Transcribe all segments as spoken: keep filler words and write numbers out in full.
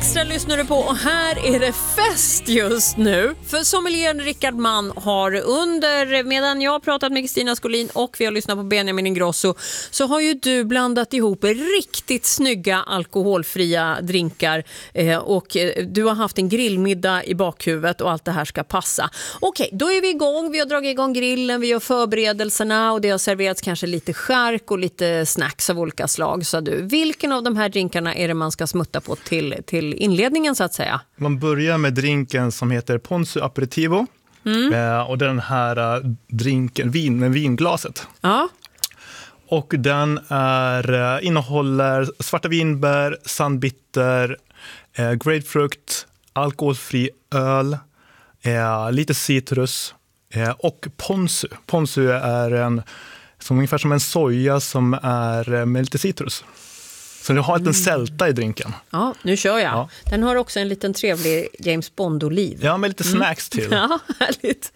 Extra lyssnar du på och här är det fest just nu. För sommelieren Rickard Mann har under, medan jag har pratat med Kristina Skolin och vi har lyssnat på Benjamin Ingrosso, så har ju du blandat ihop riktigt snygga alkoholfria drinkar eh, och du har haft en grillmiddag i bakhuvudet och allt det här ska passa. Okej, då är vi igång. Vi har dragit igång grillen, vi gör förberedelserna och det har serverats kanske lite skärk och lite snacks av olika slag. Så du, vilken av de här drinkarna är det man ska smutta på till, till inledningen så att säga? Man börjar med drinken som heter Ponzu Aperitivo. Mm. Eh, och den här uh, drinken, vin med vinglaset. Ja. Och den är, uh, innehåller svarta vinbär, sandbitter, uh, grapefrukt, alkoholfri öl, uh, lite citrus uh, och ponzu. Ponzu är en, som ungefär som en soja som är uh, med lite citrus. Så du har en mm. sälta i drinken. Ja, nu kör jag. Ja. Den har också en liten trevlig James Bond-oliv. Ja, med lite mm. snacks till. Ja, härligt.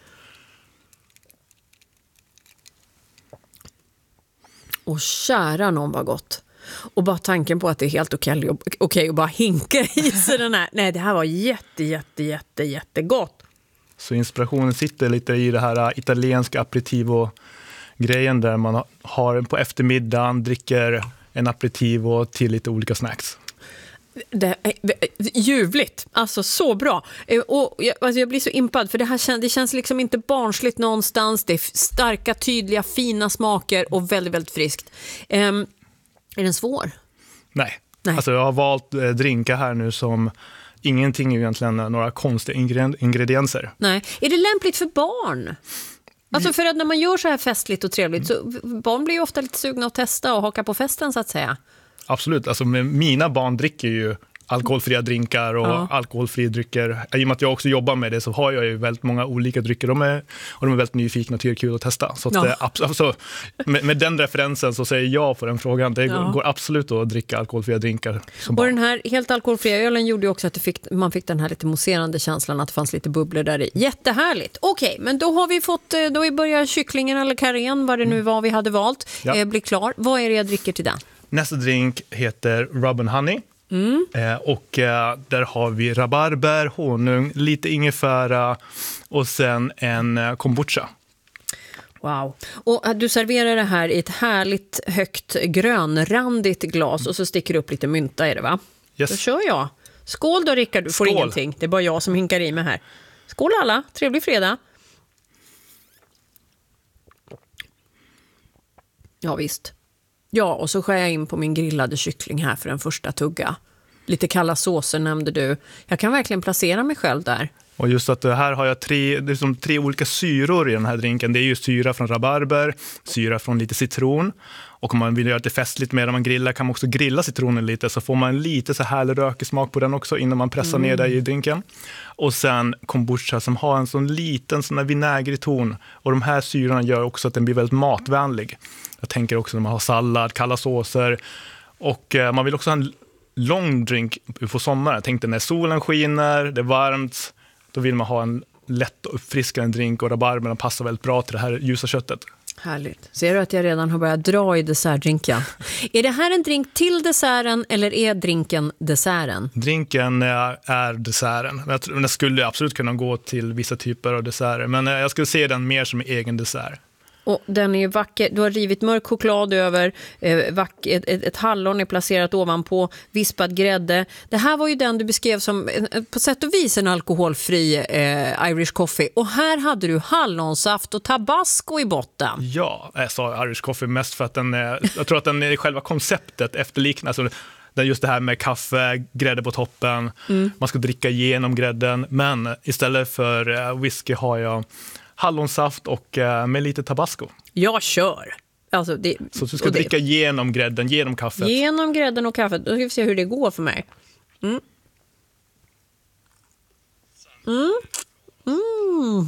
Och kära någon var gott. Och bara tanken på att det är helt okej okay, okay, att bara hinka i sig den här. Nej, det här var jätte, jätte, jätte, jättegott. Så inspirationen sitter lite i det här italienska aperitivo-grejen där man har på eftermiddagen, dricker en aperitivo till lite olika snacks. Det är ljuvligt, alltså så bra. Och jag, alltså jag blir så impad för det här kän, det känns liksom inte barnsligt någonstans. Det är starka, tydliga, fina smaker och väldigt, väldigt friskt. Um, är den svår? Nej. Nej. Alltså jag har valt eh, drinka här nu som ingenting är egentligen några konstiga ingredienser. Nej. Är det lämpligt för barn? Alltså för att när man gör så här festligt och trevligt så barn blir ju ofta lite sugna att testa och haka på festen så att säga. Absolut, alltså mina barn dricker ju alkoholfria drinkar och ja. alkoholfria drycker. I och med att jag också jobbar med det så har jag ju väldigt många olika drycker. De är, och de är väldigt nyfikna och tycker kul att testa. Så att ja. det, alltså, med, med den referensen så säger jag på den frågan. Det ja. går absolut att dricka alkoholfria drinkar. Som och barn. Den här helt alkoholfria ölen gjorde ju också att det fick, man fick den här lite mousserande känslan att det fanns lite bubblor där i. Jättehärligt. Okej, men då har vi fått, då börjar kycklingen eller karén, vad det nu var vi hade valt, ja. eh, bli klar. Vad är det jag dricker till den? Nästa drink heter Rub and Honey. Mm. Eh, och eh, där har vi rabarber, honung, lite ingefära och sen en eh, kombucha. Wow. Och äh, du serverar det här i ett härligt högt grönrandigt glas och så sticker du upp lite mynta i det, va? Yes. Då kör jag. Skål då Rickard, du får Skål. Ingenting. Det är bara jag som hinkar i mig här. Skål alla, trevlig fredag. Ja visst. Ja, och så skär jag in på min grillade kyckling här för en första tugga. Lite kalla såser nämnde du. Jag kan verkligen placera mig själv där. Och just att här har jag tre, det är som tre olika syror i den här drinken. Det är ju syra från rabarber, syra från lite citron. Och om man vill göra det festligt med när man grillar kan man också grilla citronen lite. Så får man lite så härlig rökig smak på den också innan man pressar mm. ner det i drinken. Och sen kombucha som har en sån liten sån där vinägrig ton. Och de här syrorna gör också att den blir väldigt matvänlig. Jag tänker också när man har sallad, kalla såser. Och eh, man vill också ha en lång drink på sommaren. Jag tänkte när solen skiner, det är varmt. Då vill man ha en lätt och uppfriskande drink och rabarberna passar väldigt bra till det här ljusa köttet. Härligt. Ser du att jag redan har börjat dra i dessertdrinken? Är det här en drink till desserten eller är drinken desserten? Drinken är desserten. Jag tror, den skulle absolut kunna gå till vissa typer av desserter. Men jag skulle se den mer som egen dessert. Och den är vacker. Du har rivit mörk choklad över, eh, vack, ett, ett, ett hallon är placerat ovanpå, vispad grädde. Det här var ju den du beskrev som på sätt och vis en alkoholfri eh, Irish coffee. Och här hade du hallonsaft och tabasco i botten. Ja, jag sa Irish coffee mest för att den är, jag tror att den är själva konceptet efterliknar. Alltså, det är just det här med kaffe, grädde på toppen. Mm. Man ska dricka igenom grädden. Men istället för eh, whisky har jag hallonsaft och uh, med lite tabasco. Jag kör. Alltså det, så du ska dricka det. genom grädden, genom kaffet. Genom grädden och kaffet. Då ska vi se hur det går för mig. Mm. Mm. Mm.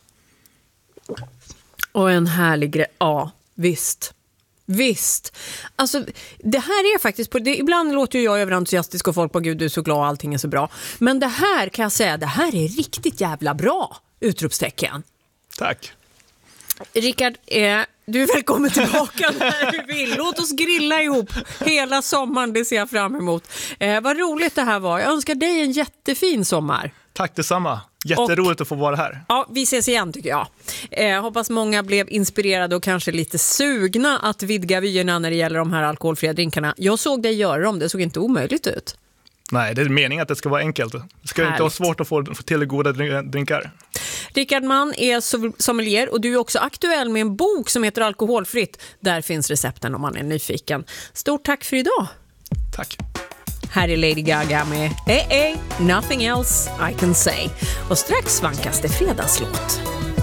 Och en härlig grej. Ja, visst. Visst. Alltså, det här är faktiskt... På, det, ibland låter ju jag överentusiastisk och folk på gud, du är så glad och allting är så bra. Men det här kan jag säga, det här är riktigt jävla bra. Utropstecken. Tack. Rickard, eh, du är välkommen tillbaka när du vill. Låt oss grilla ihop hela sommaren, det ser jag fram emot. Eh, vad roligt det här var. Jag önskar dig en jättefin sommar. Tack detsamma. Jätteroligt och, att få vara här. Ja, vi ses igen tycker jag. Eh, hoppas många blev inspirerade och kanske lite sugna att vidga vyerna när det gäller de här alkoholfria drinkarna. Jag såg dig göra dem, det såg inte omöjligt ut. Nej, det är meningen att det ska vara enkelt. Det ska Härligt. Inte vara svårt att få, få till goda drinkar. Rickard Mann är sommelier och du är också aktuell med en bok som heter Alkoholfritt. Där finns recepten om man är nyfiken. Stort tack för idag. Tack. Här är Lady Gaga med A A, Nothing Else I Can Say. Och strax vankas det fredagslåt.